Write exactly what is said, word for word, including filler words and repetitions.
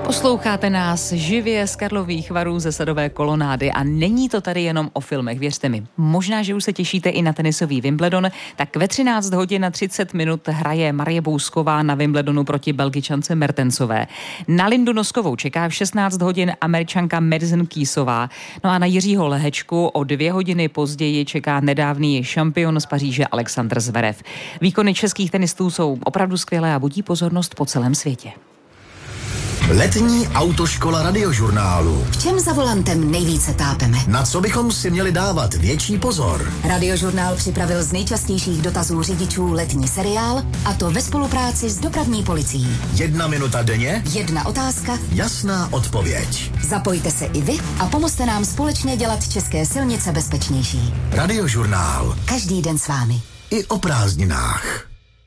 Posloucháte nás živě z Karlových Varů ze Sadové kolonády a není to tady jenom o filmech, věřte mi. Možná, že už se těšíte i na tenisový Wimbledon, tak ve třináct hodin na třicet minut hraje Marie Bousková na Wimbledonu proti Belgičance Mertensové. Na Lindu Noskovou čeká v šestnáct hodin Američanka Madison Keysová. No a na Jiřího Lehečku o dvě hodiny později čeká nedávný šampion z Paříže Alexandr Zverev. Výkony českých tenistů jsou opravdu skvělé a budí pozornost po celém světě. Letní autoškola Radiožurnálu. V čem za volantem nejvíce tápeme? Na co bychom si měli dávat větší pozor? Radiožurnál připravil z nejčastějších dotazů řidičů letní seriál, a to ve spolupráci s dopravní policií. Jedna minuta denně? Jedna otázka? Jasná odpověď. Zapojte se i vy a pomozte nám společně dělat české silnice bezpečnější. Radiožurnál. Každý den s vámi. I o prázdninách.